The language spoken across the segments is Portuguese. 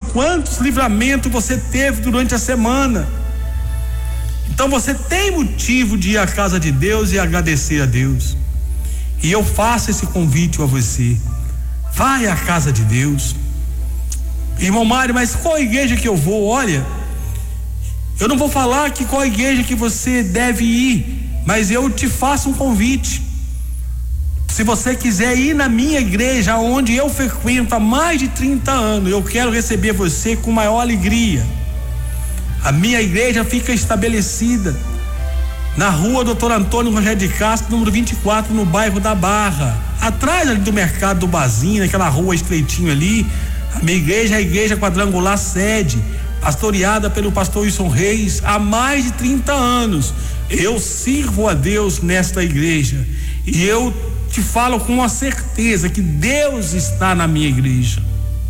quantos livramentos você teve durante a semana. Então você tem motivo de ir à casa de Deus e agradecer a Deus. E eu faço esse convite a você. Vai à casa de Deus. Irmão Mário, mas qual igreja que eu vou? Olha, eu não vou falar que qual igreja que você deve ir, mas eu te faço um convite. Se você quiser ir na minha igreja, onde eu frequento há mais de 30 anos, eu quero receber você com maior alegria. A minha igreja fica estabelecida na rua Dr. Antônio Rogério de Castro, número 24, no bairro da Barra, atrás ali do mercado do Bazinho, naquela rua estreitinho ali. A minha igreja é a Igreja Quadrangular Sede, pastoreada pelo pastor Wilson Reis há mais de 30 anos. Eu sirvo a Deus nesta igreja e eu te falo com a certeza que Deus está na minha igreja.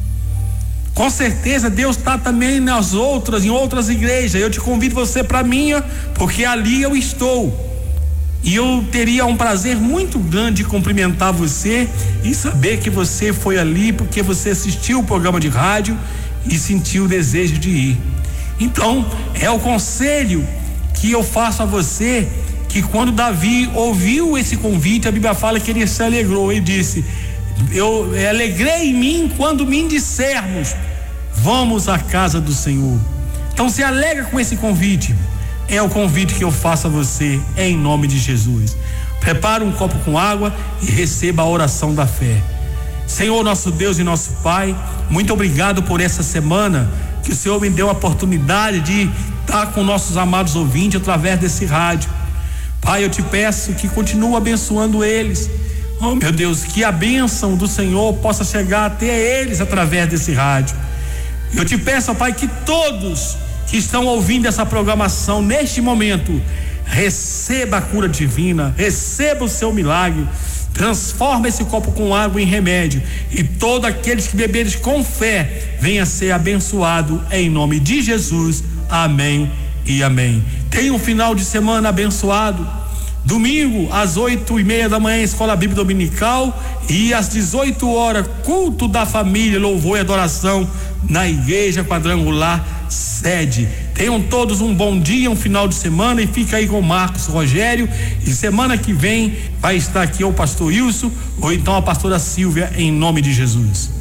Com certeza Deus está também em outras igrejas. Eu te convido você para a minha, porque ali eu estou. E eu teria um prazer muito grande de cumprimentar você e saber que você foi ali porque você assistiu o programa de rádio e sentiu o desejo de ir. Então, é o conselho que eu faço a você, que quando Davi ouviu esse convite, a Bíblia fala que ele se alegrou e disse: eu alegrei em mim quando me dissermos, vamos à casa do Senhor. Então se alegra com esse convite. É o convite que eu faço a você em nome de Jesus. Prepare um copo com água e receba a oração da fé. Senhor, nosso Deus e nosso Pai, muito obrigado por essa semana que o Senhor me deu a oportunidade de estar com nossos amados ouvintes através desse rádio. Pai, eu te peço que continue abençoando eles. Oh, meu Deus, que a bênção do Senhor possa chegar até eles através desse rádio. Eu te peço, Pai, que todos que estão ouvindo essa programação neste momento receba a cura divina, receba o seu milagre, transforma esse copo com água em remédio, e todos aqueles que beberem com fé venha ser abençoado em nome de Jesus. Amém e amém. Tenha um final de semana abençoado. Domingo às 8:30 da manhã, Escola Bíblica Dominical, e às 18 horas, culto da família, louvor e adoração na Igreja Quadrangular Sede. Tenham todos um bom dia, um final de semana, e fica aí com o Marcos Rogério, e semana que vem vai estar aqui o pastor Wilson ou então a pastora Silvia, em nome de Jesus.